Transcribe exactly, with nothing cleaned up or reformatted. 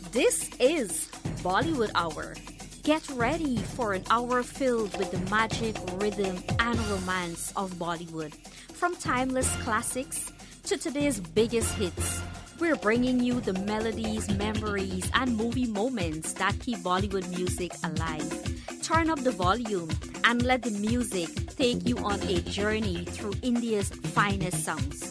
This is Bollywood Hour. Get ready for an hour filled with the magic, rhythm, and romance of Bollywood. From timeless classics to today's biggest hits, we're bringing you the melodies, memories, and movie moments that keep Bollywood music alive. Turn up the volume and let the music take you on a journey through India's finest songs.